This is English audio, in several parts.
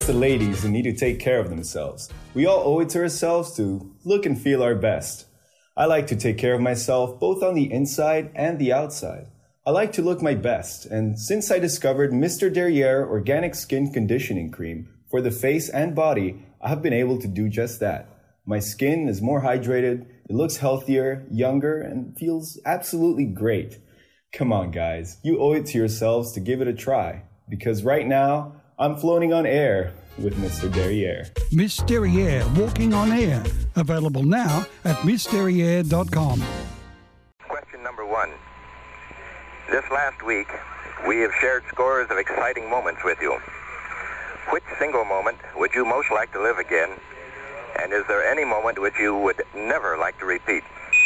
The ladies who need to take care of themselves. We all owe it to ourselves to look and feel our best. I like to take care of myself both on the inside and the outside. I like to look my best, and since I discovered Mr. Derriere Organic Skin Conditioning Cream for the face and body, I have been able to do just that. My skin is more hydrated, it looks healthier, younger, and feels absolutely great. Come on guys, you owe it to yourselves to give it a try, because right now, I'm floating on air with Mr. Derriere. Miss Derriere, Walking on Air. Available now at missderriere.com. Question number 1. This last week, we have shared scores of exciting moments with you. Which single moment would you most like to live again? And is there any moment which you would never like to repeat?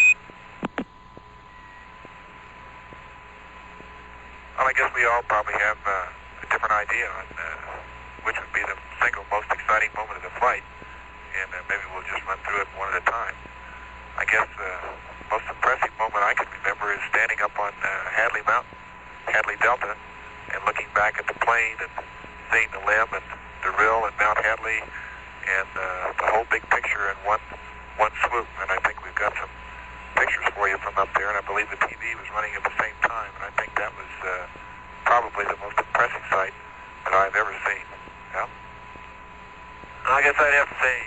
Well, I guess we all probably have a different idea on which would be the single most exciting moment of the flight, and maybe we'll just run through it one at a time. I guess the most impressive moment I can remember is standing up on Hadley Mountain, Hadley Delta, and looking back at the plane and seeing the limb and the rill and Mount Hadley and the whole big picture in one swoop. And I think we've got some pictures for you from up there, and I believe the TV was running at the same time, and I think that was probably the most impressive sight that I've ever seen. Yeah? I guess I'd have to say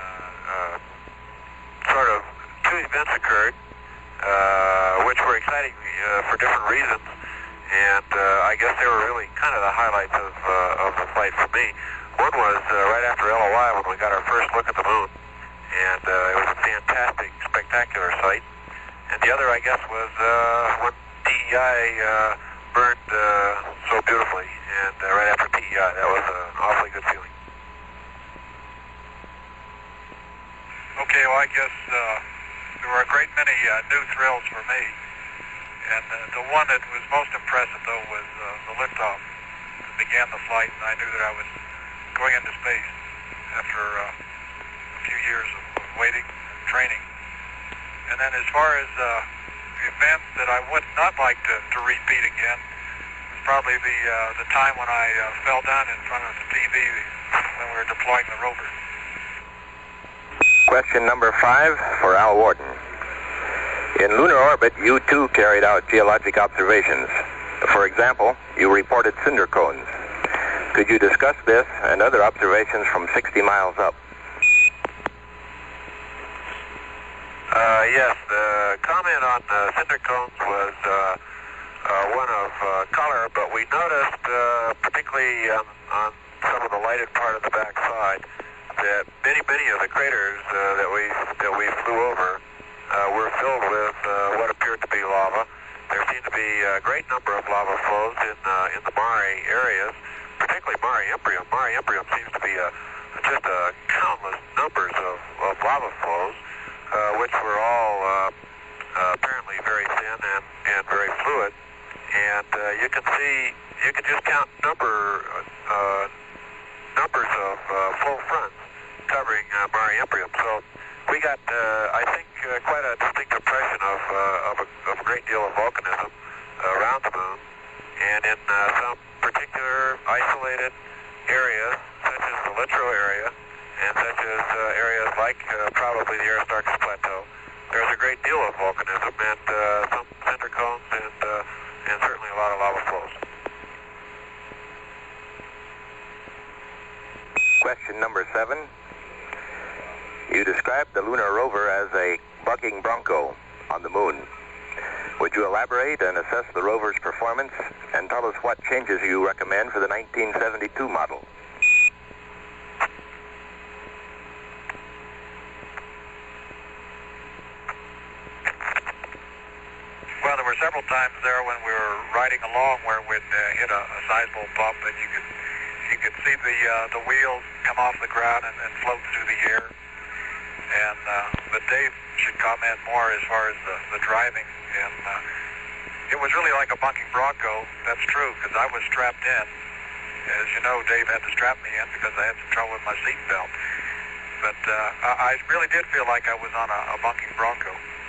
sort of two events occurred which were exciting for different reasons, and I guess they were really kind of the highlights of the flight for me. One was right after LOI when we got our first look at the moon, and it was a fantastic, spectacular sight. And the other, I guess, was when DEI burned so beautifully, and right after PEI, that was an awfully good feeling. Okay, well, I guess there were a great many new thrills for me, and the one that was most impressive, though, was the liftoff that began the flight, and I knew that I was going into space after a few years of waiting and training. And then as far as the event that I would not like to repeat again, was probably the time when I fell down in front of the TV when we were deploying the rover. Question number 5 for Al Worden. In lunar orbit, you too carried out geologic observations. For example, you reported cinder cones. Could you discuss this and other observations from 60 miles up? Yes, the comment on cinder cones was one of color, but we noticed, particularly on some of the lighted part of the backside, that many of the craters that we flew over were filled with what appeared to be lava. There seemed to be a great number of lava flows in the Mare areas, particularly Mare Imbrium. Mare Imbrium seems to be just countless numbers of lava flows, which were all apparently very thin and very fluid. And you can just count numbers of flow fronts covering Mare Imbrium. So we got, I think, quite a distinct impression of a great deal of volcanism around the moon, and in some particular isolated areas, such as the Littrow area, and such as areas like probably the Aristarchus Plateau, there's a great deal of volcanism and some cinder cones and certainly a lot of lava flows. Question number 7. You described the lunar rover as a bucking bronco on the moon. Would you elaborate and assess the rover's performance and tell us what changes you recommend for the 1972 model? Well, there were several times there when we were riding along where we'd hit a sizable bump, and you could see the wheels come off the ground and float through the air. And but Dave should comment more as far as the driving. And it was really like a bucking bronco. That's true, because I was strapped in. As you know, Dave had to strap me in because I had some trouble with my seat belt. But I really did feel like I was on a bucking bronco.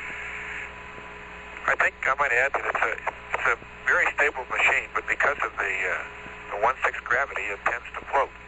I think I might add that it's a very stable machine, but because of the 1/6 gravity, it tends to float.